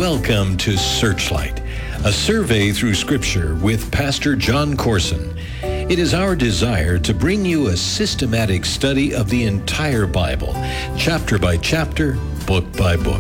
Welcome to Searchlight, a survey through Scripture with Pastor John Corson. It is our desire to bring you a systematic study of the entire Bible, chapter by chapter, book by book.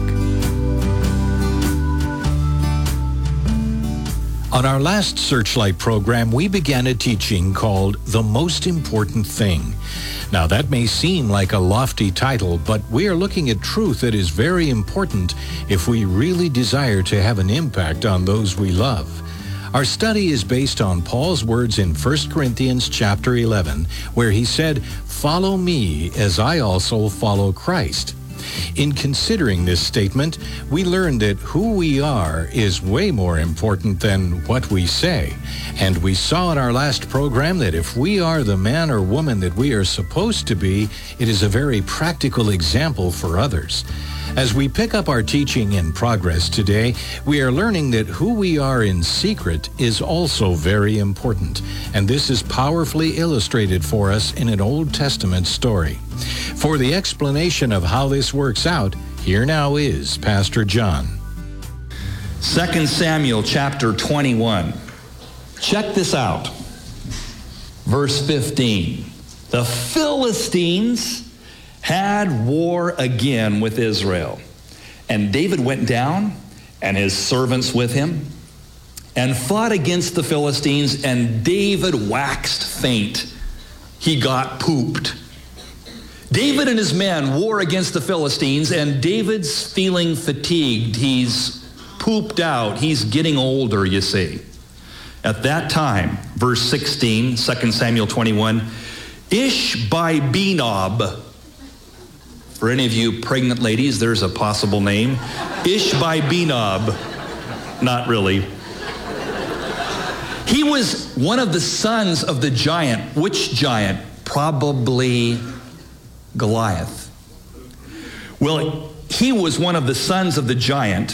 On our last Searchlight program, we began a teaching called The Most Important Thing. Now, that may seem like a lofty title, but we are looking at truth that is very important if we really desire to have an impact on those we love. Our study is based on Paul's words in 1 Corinthians chapter 11, where he said, "Follow me as I also follow Christ." In considering this statement, we learned that who we are is way more important than what we say. And we saw in our last program that if we are the man or woman that we are supposed to be, it is a very practical example for others. As we pick up our teaching in progress today, we are learning that who we are in secret is also very important. And this is powerfully illustrated for us in an Old Testament story. For the explanation of how this works out, here now is Pastor John. 2 Samuel chapter 21. Check this out. Verse 15. The Philistines had war again with Israel. And David went down, and his servants with him, and fought against the Philistines, and David waxed faint. He got pooped. David and his men war against the Philistines, and David's feeling fatigued. He's pooped out. He's getting older, you see. At that time, verse 16, 2 Samuel 21, Ishbi-Benob. For any of you pregnant ladies, there's a possible name. Ishbi-Benob. Not really. He was one of the sons of the giant. Which giant? Probably Goliath. Well, he was one of the sons of the giant,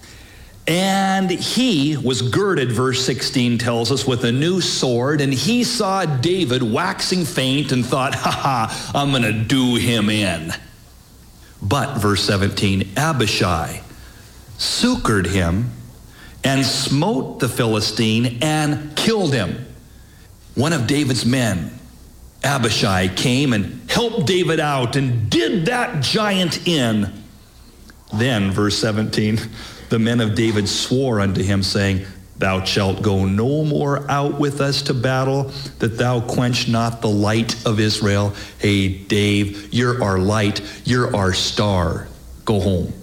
and he was girded, verse 16 tells us, with a new sword, and he saw David waxing faint and thought, I'm going to do him in. But, verse 17, Abishai succored him and smote the Philistine and killed him. One of David's men, Abishai, came and helped David out and did that giant in. Then, verse 17, the men of David swore unto him, saying, Thou shalt go no more out with us to battle, that thou quench not the light of Israel. Hey, Dave, you're our light. You're our star. Go home.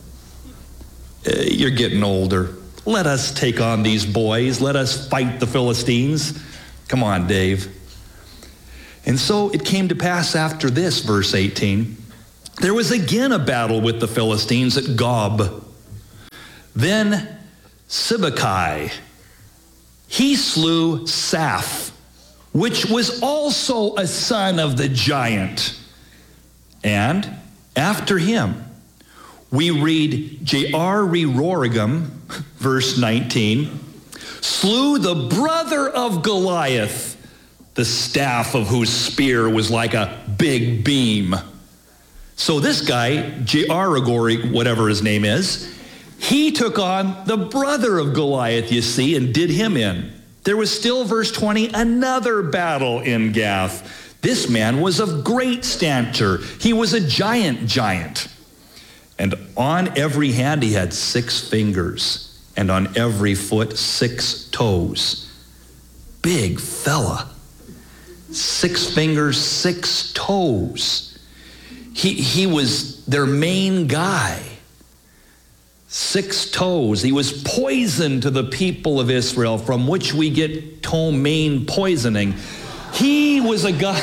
You're getting older. Let us take on these boys. Let us fight the Philistines. Come on, Dave. And so it came to pass after this, verse 18, there was again a battle with the Philistines at Gob. Then Sibbecai, he slew Saph, which was also a son of the giant. And after him, we read Jair-Rorigam, verse 19, slew the brother of Goliath, the staff of whose spear was like a big beam. So this guy, Jair-Rorigam, whatever his name is, he took on the brother of Goliath, you see, and did him in. There was still, verse 20, another battle in Gath. This man was of great stature. He was a giant. And on every hand he had 6 fingers, and on every foot 6 toes. Big fella. 6 fingers, 6 toes. He was their main guy. 6 toes. He was poison to the people of Israel, from which we get ptomaine poisoning. He was a guy.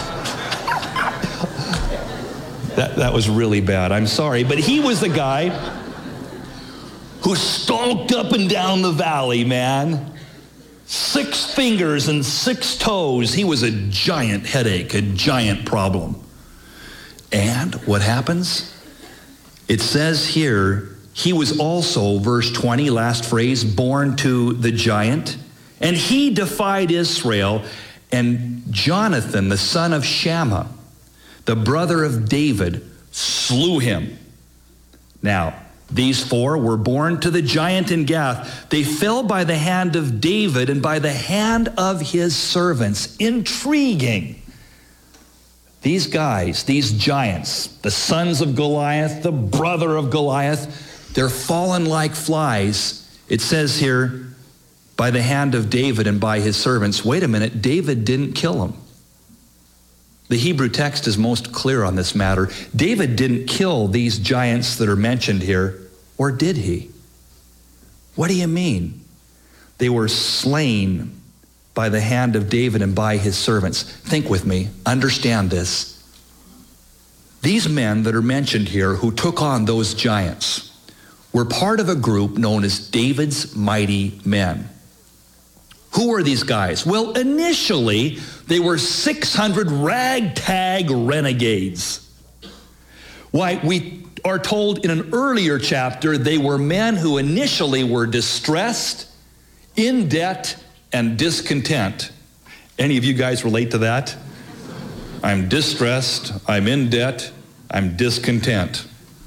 That was really bad. I'm sorry. But he was the guy who stalked up and down the valley, man. 6 fingers and 6 toes. He was a giant headache, a giant problem. And what happens? It says here, he was also, verse 20, last phrase, born to the giant. And he defied Israel. And Jonathan, the son of Shammah, the brother of David, slew him. Now, These 4 were born to the giant in Gath. They fell by the hand of David and by the hand of his servants. Intriguing. These guys, these giants, the sons of Goliath, the brother of Goliath, they're fallen like flies. It says here, by the hand of David and by his servants. Wait a minute, David didn't kill them. The Hebrew text is most clear on this matter. David didn't kill these giants that are mentioned here, or did he? What do you mean? They were slain by the hand of David and by his servants. Think with me, understand this. These men that are mentioned here who took on those giants were part of a group known as David's mighty men. Who are these guys? Well, initially, they were 600 ragtag renegades. Why, we are told in an earlier chapter, they were men who initially were distressed, in debt, and discontent. Any of you guys relate to that? I'm distressed, I'm in debt, I'm discontent.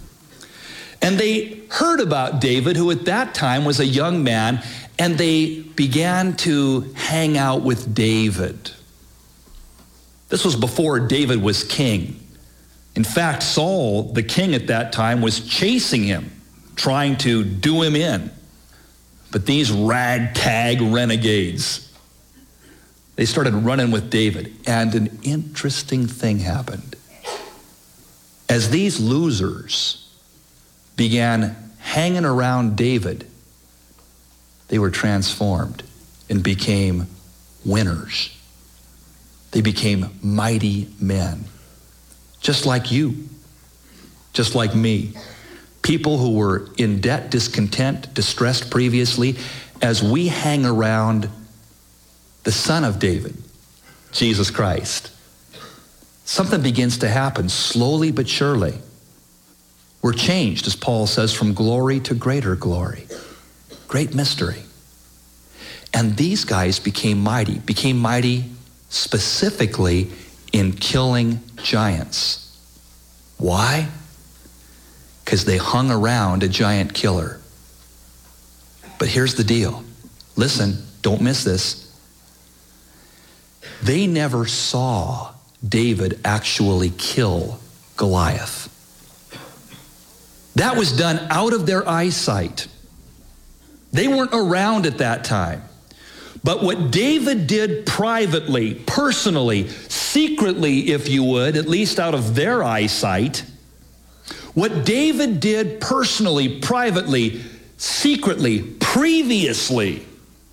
And they heard about David, who at that time was a young man, and they began to hang out with David. This was before David was king. In fact, Saul, the king at that time, was chasing him, trying to do him in. But these ragtag renegades, they started running with David, and an interesting thing happened. As these losers began hanging around David, they were transformed and became winners. They became mighty men, just like you, just like me. People who were in debt, discontent, distressed previously, as we hang around the Son of David, Jesus Christ, something begins to happen slowly but surely. We're changed, as Paul says, from glory to greater glory. Great mystery. And these guys became mighty specifically in killing giants. Why? Because they hung around a giant killer. But here's the deal. Listen, don't miss this. They never saw David actually kill Goliath. That was done out of their eyesight. They weren't around at that time. But what David did privately, personally, secretly, if you would, at least out of their eyesight, what David did personally, privately, secretly, previously,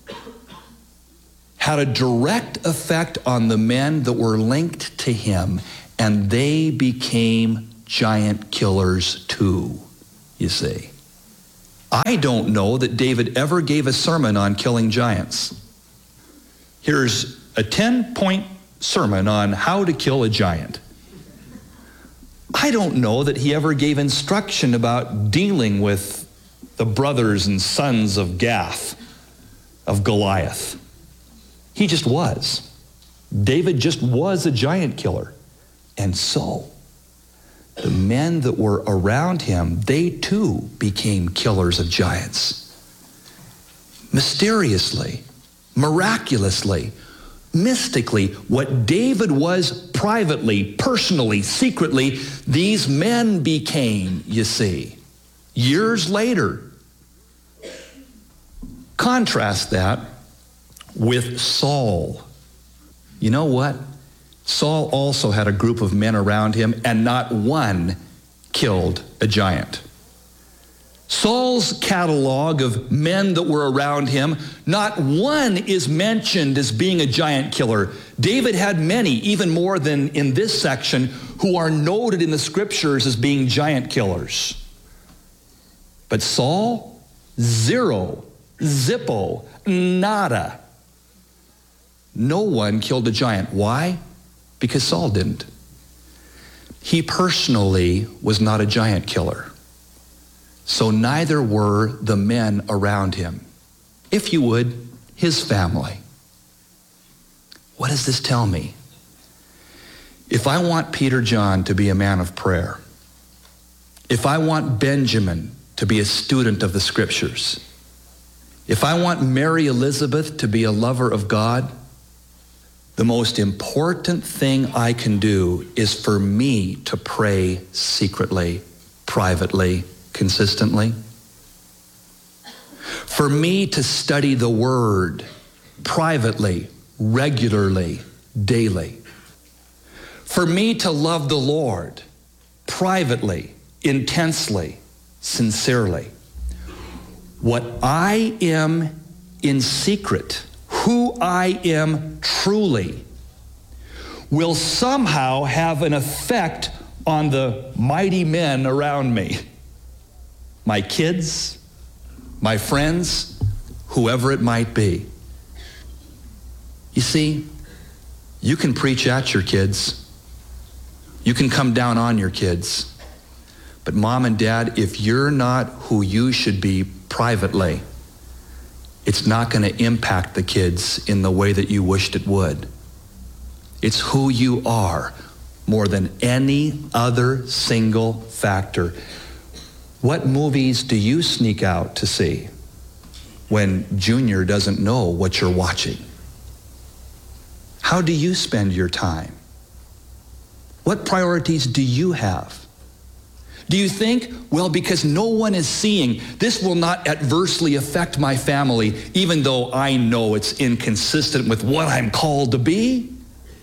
had a direct effect on the men that were linked to him, and they became giant killers too, you see. I don't know that David ever gave a sermon on killing giants. Here's a 10-point sermon on how to kill a giant. I don't know that he ever gave instruction about dealing with the brothers and sons of Gath, of Goliath. He just was. David just was a giant killer. And so, the men that were around him, they too became killers of giants. Mysteriously, miraculously, mystically, what David was privately, personally, secretly, these men became, you see, years later. Contrast that with Saul. You know what? Saul also had a group of men around him, and not one killed a giant. Saul's catalog of men that were around him, not one is mentioned as being a giant killer. David had many, even more than in this section, who are noted in the scriptures as being giant killers. But Saul, zero, zippo, nada. No one killed a giant. Why? Because Saul didn't. He personally was not a giant killer. So neither were the men around him. If you would, his family. What does this tell me? If I want Peter John to be a man of prayer, if I want Benjamin to be a student of the Scriptures. If I want Mary Elizabeth to be a lover of God, the most important thing I can do is for me to pray secretly, privately, consistently. For me to study the Word privately, regularly, daily. For me to love the Lord privately, intensely, sincerely. What I am in secret, who I am truly, will somehow have an effect on the mighty men around me. My kids, my friends, whoever it might be. You see, you can preach at your kids. You can come down on your kids. But mom and dad, if you're not who you should be privately, it's not going to impact the kids in the way that you wished it would. It's who you are more than any other single factor. What movies do you sneak out to see when Junior doesn't know what you're watching? How do you spend your time? What priorities do you have? Do you think, well, because no one is seeing, this will not adversely affect my family, even though I know it's inconsistent with what I'm called to be?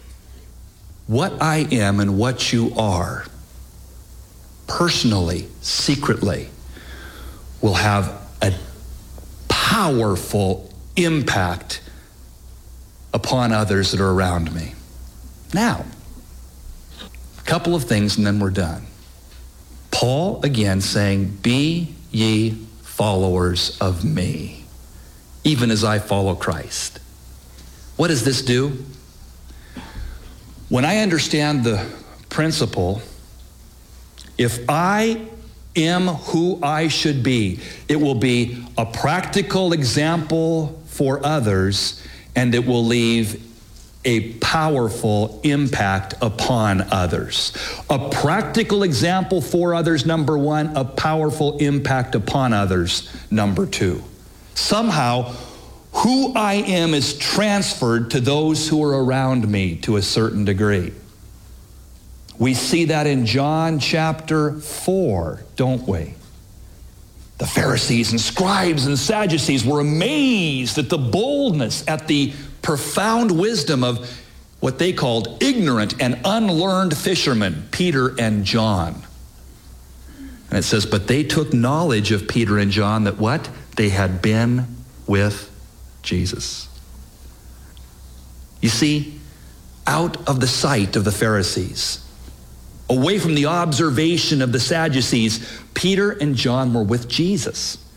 What I am and what you are, personally, secretly, will have a powerful impact upon others that are around me. Now, a couple of things and then we're done. Paul, again, saying, be ye followers of me, even as I follow Christ. What does this do? When I understand the principle, if I am who I should be, it will be a practical example for others, and it will leave a powerful impact upon others. A practical example for others, number one. A powerful impact upon others, number two. Somehow, who I am is transferred to those who are around me to a certain degree. We see that in John chapter 4, don't we? The Pharisees and scribes and Sadducees were amazed at the boldness, at the profound wisdom of what they called ignorant and unlearned fishermen, Peter and John. And it says, but they took knowledge of Peter and John that what? They had been with Jesus. You see, out of the sight of the Pharisees, away from the observation of the Sadducees, Peter and John were with Jesus.